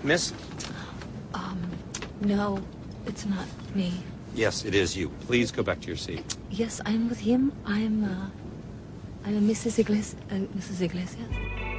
Miss? No, it's not me. Yes, it is you. Please go back to your seat. Yes, I'm with him. I'm a Mrs. Iglesias.